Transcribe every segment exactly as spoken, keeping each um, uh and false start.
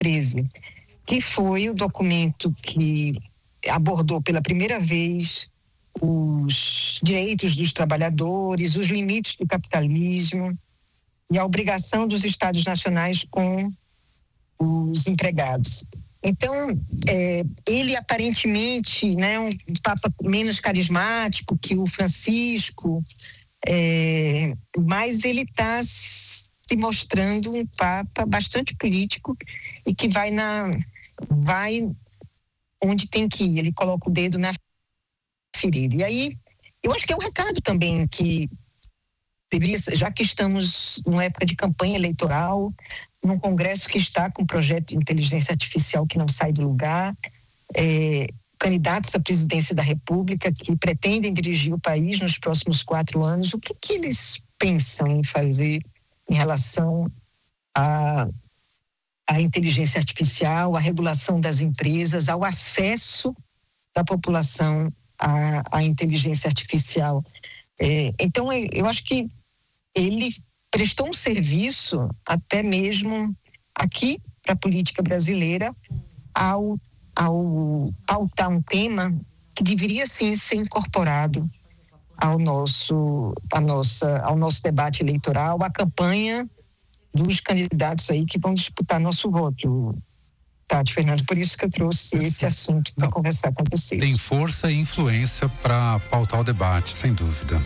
treze, que foi o documento que abordou pela primeira vez os direitos dos trabalhadores, os limites do capitalismo e a obrigação dos Estados nacionais com os empregados. Então, é, ele aparentemente, né, um papa menos carismático que o Francisco, é, mas ele está se mostrando um papa bastante político e que vai, na, vai onde tem que ir. Ele coloca o dedo na ferida. E aí, eu acho que é um recado também que deveria, já que estamos numa época de campanha eleitoral, num congresso que está com um projeto de inteligência artificial que não sai do lugar, é, candidatos à presidência da República que pretendem dirigir o país nos próximos quatro anos, o que, que eles pensam em fazer em relação à, à inteligência artificial, à regulação das empresas, ao acesso da população à, à inteligência artificial. É, então, eu acho que ele prestou um serviço até mesmo aqui para a política brasileira ao, ao pautar um tema que deveria sim ser incorporado ao nosso, a nossa, ao nosso debate eleitoral, à campanha dos candidatos aí que vão disputar nosso voto. Tati, Fernando, por isso que eu trouxe esse assunto para conversar com vocês. Tem força e influência para pautar o debate, sem dúvida.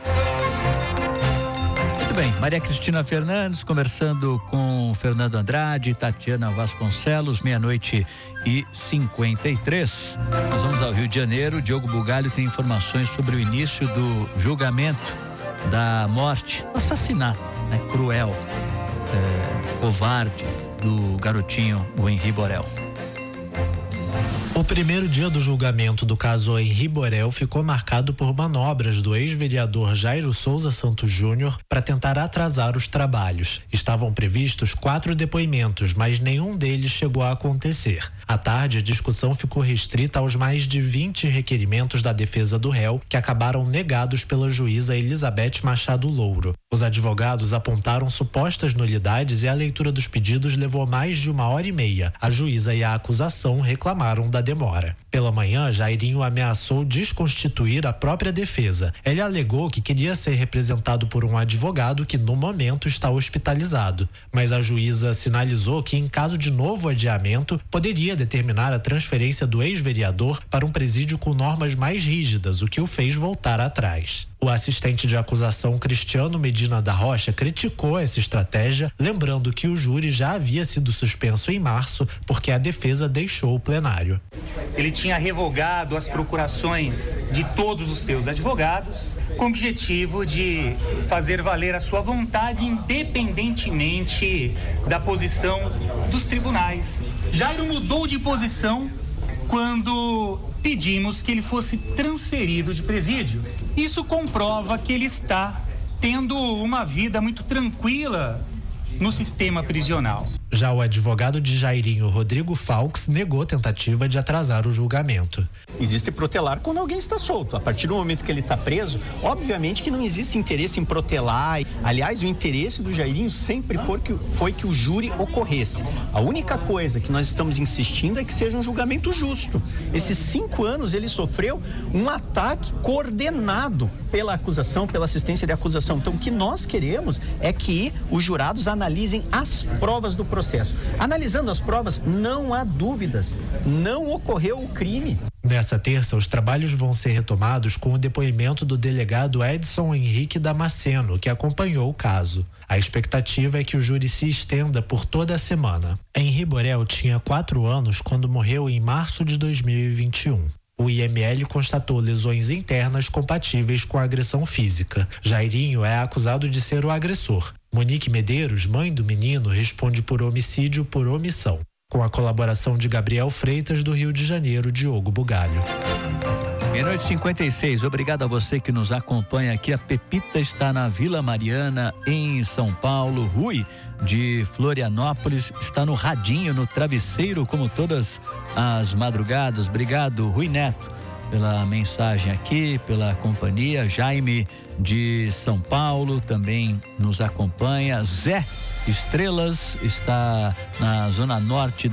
Muito bem, Maria Cristina Fernandes conversando com Fernando Andrade e Tatiana Vasconcelos, meia-noite e cinquenta e três. Nós vamos ao Rio de Janeiro. Diogo Bugalho tem informações sobre o início do julgamento da morte, assassinato, né, cruel, é, covarde do garotinho, o Henri Borel. O primeiro dia do julgamento do caso Henri Borel ficou marcado por manobras do ex-vereador Jairo Souza Santos Júnior para tentar atrasar os trabalhos. Estavam previstos quatro depoimentos, mas nenhum deles chegou a acontecer. À tarde, a discussão ficou restrita aos mais de vinte requerimentos da defesa do réu, que acabaram negados pela juíza Elizabeth Machado Louro. Os advogados apontaram supostas nulidades e a leitura dos pedidos levou mais de uma hora e meia. A juíza e a acusação reclamaram da demora. Pela manhã, Jairinho ameaçou desconstituir a própria defesa. Ele alegou que queria ser representado por um advogado que, no momento, está hospitalizado. Mas a juíza sinalizou que, em caso de novo adiamento, poderia determinar a transferência do ex-vereador para um presídio com normas mais rígidas, o que o fez voltar atrás. O assistente de acusação Cristiano Medina da Rocha criticou essa estratégia, lembrando que o júri já havia sido suspenso em março porque a defesa deixou o plenário. Ele tinha revogado as procurações de todos os seus advogados com o objetivo de fazer valer a sua vontade independentemente da posição dos tribunais. Jairo mudou de posição quando pedimos que ele fosse transferido de presídio. Isso comprova que ele está tendo uma vida muito tranquila no sistema prisional. Já o advogado de Jairinho, Rodrigo Faux, negou a tentativa de atrasar o julgamento. Existe protelar quando alguém está solto. A partir do momento que ele está preso, obviamente que não existe interesse em protelar. Aliás, o interesse do Jairinho sempre foi que, foi que o júri ocorresse. A única coisa que nós estamos insistindo é que seja um julgamento justo. Esses cinco anos ele sofreu um ataque coordenado pela acusação, pela assistência de acusação. Então, o que nós queremos é que os jurados analisem as provas do processo. Analisando as provas, não há dúvidas, não ocorreu o crime. Nessa terça, os trabalhos vão ser retomados com o depoimento do delegado Edson Henrique Damasceno, que acompanhou o caso. A expectativa é que o júri se estenda por toda a semana. Henri Borel tinha quatro anos quando morreu em março de dois mil e vinte e um. O I M L constatou lesões internas compatíveis com a agressão física. Jairinho é acusado de ser o agressor. Monique Medeiros, mãe do menino, responde por homicídio por omissão. Com a colaboração de Gabriel Freitas, do Rio de Janeiro, Diogo Bugalho. Meia-noite e cinquenta e seis, obrigado a você que nos acompanha aqui. A Pepita está na Vila Mariana, em São Paulo. Rui, de Florianópolis, está no radinho, no travesseiro, como todas as madrugadas. Obrigado, Rui Neto. pela mensagem aqui, pela companhia. Jaime de São Paulo também nos acompanha. Zé Estrelas está na zona norte